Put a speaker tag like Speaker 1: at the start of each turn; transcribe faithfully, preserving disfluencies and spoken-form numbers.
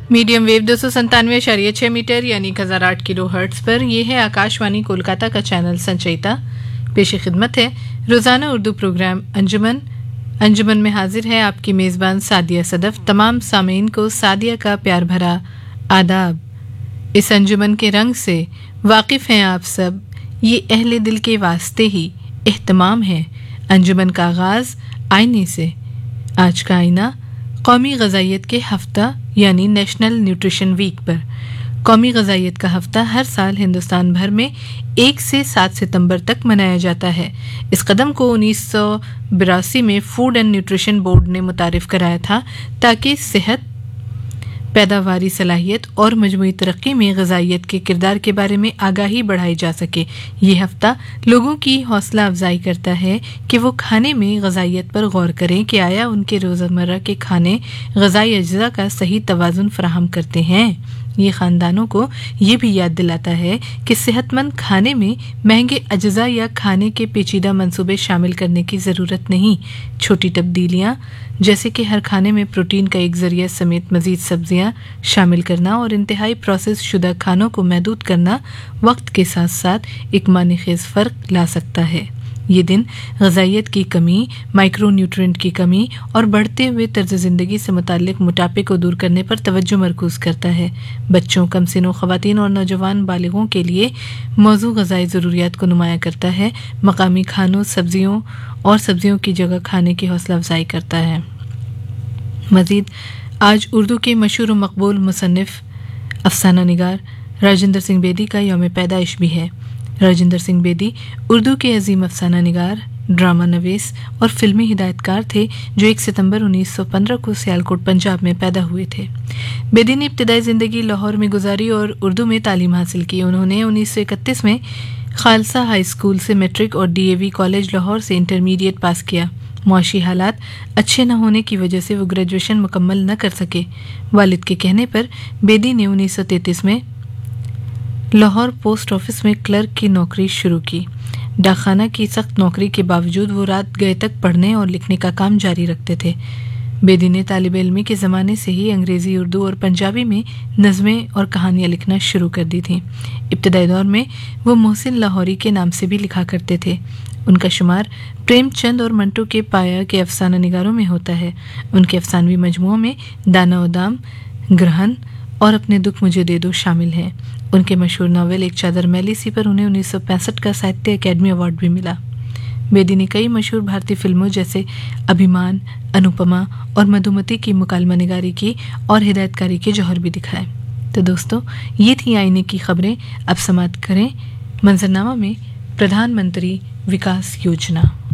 Speaker 1: Medium wave दो सौ संतानवे अशारिया छः मीटर यानी एक हज़ार आठ किलो हर्ट्स पर यह है आकाशवाणी कोलकाता का चैनल संचयिता। पेश खिदमत है रोज़ाना उर्दू प्रोग्राम अंजुमन। अंजुमन में हाजिर है आपकी मेज़बान सादिया सदफ। तमाम सामीन को सादिया का प्यार भरा आदाब। इस अंजुमन के रंग से वाकिफ़ हैं आप सब, ये अहले दिल के वास्ते ही एहतमाम है। अंजुमन का आगाज़ आईने से। आज का आईना कौमी ग़ज़ाइयत के हफ्ता यानी नेशनल न्यूट्रिशन वीक पर। कौमी ग़ज़ाइयत का हफ्ता हर साल हिंदुस्तान भर में एक से सात सितंबर तक मनाया जाता है। इस कदम को उन्नीस सौ बिरासी में फूड एंड न्यूट्रिशन बोर्ड ने मुतारिफ़ कराया था ताकि सेहत, पैदावारी सलाहियत और मजमूई तरक्की में ग़ज़ाइयत के किरदार के बारे में आगाही बढ़ाई जा सके। ये हफ्ता लोगों की हौसला अफजाई करता है कि वो खाने में ग़ज़ाइयत पर गौर करें कि आया उनके रोज़मर्रा के खाने ग़ज़ाई अज्जा का सही तवाज़ुन फराहम करते हैं। ये ख़ानदानों को ये भी याद दिलाता है कि सेहतमंद खाने में महंगे अज्जा या खाने के पेचीदा मंसूबे शामिल करने की ज़रूरत नहीं। छोटी तब्दीलियाँ जैसे कि हर खाने में प्रोटीन का एक ज़रिया समेत मज़ीद सब्ज़ियाँ शामिल करना और इंतहाई प्रोसेस शुदा खानों को महदूद करना वक्त के साथ साथ एक मानीखेज़ फ़र्क ला सकता है। ये दिन ग़ज़ाइयत की कमी, माइक्रो न्यूट्रिएंट की कमी और बढ़ते हुए तर्ज़ ज़िंदगी से मुताल्लिक़ मोटापे को दूर करने पर तवज्जो मरकूज़ करता है। बच्चों, कमसिनो ख़वातीन और नौजवान बालिगों के लिए मौजू ग़ज़ाई ज़रूरियात को नुमाया करता है। मकामी खानों, सब्ज़ियों और सब्ज़ियों की जगह खाने की हौसला अफजाई करता है। मज़ीद आज उर्दू के मशहूर व मकबूल मुसन्निफ़ अफ़साना निगार राजेंद्र सिंह बेदी का यौम पैदाइश भी है। राजेंद्र सिंह बेदी उर्दू के अजीम अफसाना निगार, ड्रामा नवीस और फिल्मी हिदायतकार थे जो एक सितंबर उन्नीस सौ पंद्रह को सियालकोट पंजाब में पैदा हुए थे। बेदी ने इब्तदाई ज़िंदगी लाहौर में गुजारी और उर्दू में तालीम हासिल की। उन्होंने उन्नीस सौ इकतीस में खालसा हाई स्कूल से मैट्रिक और डीएवी कॉलेज लाहौर से इंटरमीडिएट पास किया। मुआशी हालात अच्छे न होने की वजह से वो ग्रेजुएशन मुकम्मल न कर सके। वालिद के कहने पर बेदी ने उन्नीस सौ तैंतीस में लाहौर पोस्ट ऑफिस में क्लर्क की नौकरी शुरू की। डाकखाना की सख्त नौकरी के बावजूद वो रात गए तक पढ़ने और लिखने का काम जारी रखते थे। बेदी ने तालिब इल्मी के ज़माने से ही अंग्रेज़ी, उर्दू और पंजाबी में नज़में और कहानियाँ लिखना शुरू कर दी थीं। इब्तदाई दौर में वो मोहसिन लाहौरी के नाम से भी लिखा करते थे। उनका शुमार प्रेमचंद और मंटो के पाया के अफसाना निगारों में होता है। उनके अफसानवी मजमुओं में दाना उदाम, ग्रहण और अपने दुख मुझे दे दो शामिल हैं। उनके मशहूर नावल एक चादर मैली सी पर उन्हें उन्नीस सौ पैंसठ का साहित्य अकेडमी अवार्ड भी मिला। बेदी ने कई मशहूर भारतीय फिल्मों जैसे अभिमान, अनुपमा और मधुमती की मुकालमा निगारी की और हिदायतकारी के जौहर भी दिखाए। तो दोस्तों, ये थी आईने की खबरें। अब समाप्त करें मंजरनामा में प्रधानमंत्री विकास योजना।